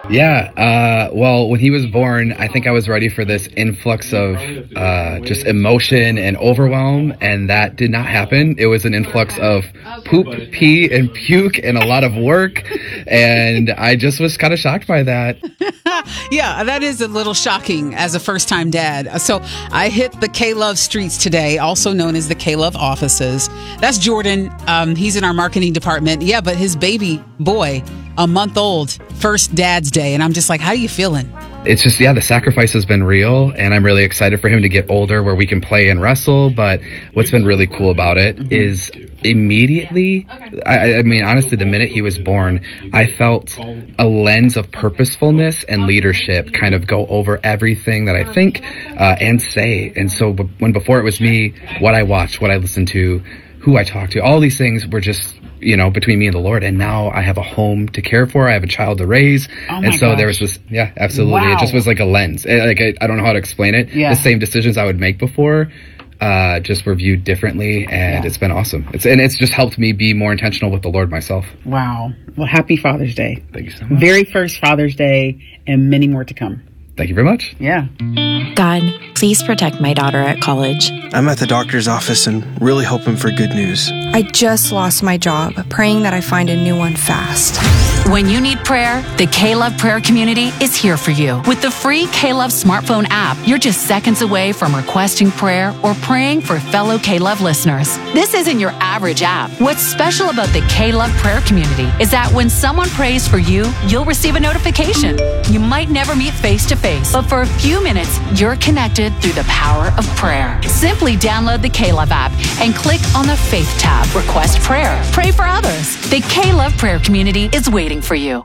Yeah. Well, when he was born, I think I was ready for this influx of just emotion and overwhelm, and that did not happen. It was an influx of poop, pee, and puke and a lot of work, and I just was kind of shocked by that. Yeah, that is a little shocking as a first-time dad. So I hit the K-Love streets today, also known as the K-Love offices. That's Jordan. He's in our marketing department. Yeah, but his baby boy, a month old, first Dad's Day. And I'm just like, how are you feeling? It's just, the sacrifice has been real, and I'm really excited for him to get older where we can play and wrestle. But what's been really cool about it is immediately, I mean, honestly, the minute he was born, I felt a lens of purposefulness and leadership kind of go over everything that I think and say. And so when before it was me, what I watched, what I listened to, who I talked to, all these things were just, between me and the Lord. And now I have a home to care for. I have a child to raise. And so there was this, absolutely. Wow. It just was like a lens. I don't know how to explain it. Yeah. The same decisions I would make before just were viewed differently. And it's been awesome. It's just helped me be more intentional with the Lord myself. Wow. Well, happy Father's Day. Thank you so much. Very first Father's Day and many more to come. Thank you very much. Yeah. God, please protect my daughter at college. I'm at the doctor's office and really hoping for good news. I just lost my job, praying that I find a new one fast. When you need prayer, the K-Love prayer community is here for you. With the free K-Love smartphone app, you're just seconds away from requesting prayer or praying for fellow K-Love listeners. This isn't your average app. What's special about the K-Love prayer community is that when someone prays for you, you'll receive a notification. You might never meet face to face, but for a few minutes, you're connected through the power of prayer. Simply download the K-Love app and click on the Faith tab. Request prayer. Pray for others. The K-Love prayer community is waiting for you.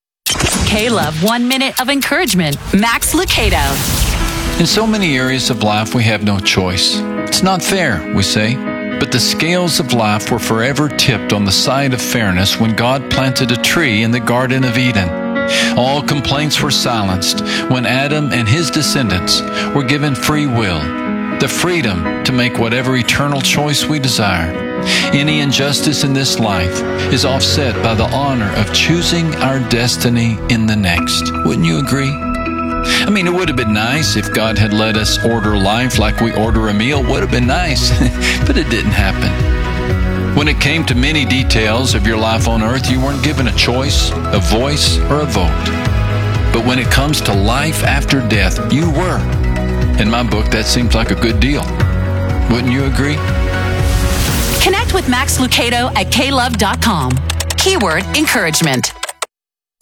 K-Love 1 minute of encouragement. Max Lucado. In so many areas of life, we have no choice. It's not fair, we say. But the scales of life were forever tipped on the side of fairness when God planted a tree in the Garden of Eden. All complaints were silenced when Adam and his descendants were given free will, the freedom to make whatever eternal choice we desire. Any injustice in this life is offset by the honor of choosing our destiny in the next. Wouldn't you agree? I mean, it would have been nice if God had let us order life like we order a meal. Would have been nice, but it didn't happen. When it came to many details of your life on earth, you weren't given a choice, a voice, or a vote. But when it comes to life after death, you were. In my book, that seems like a good deal. Wouldn't you agree? Connect with Max Lucado at klove.com. Keyword encouragement.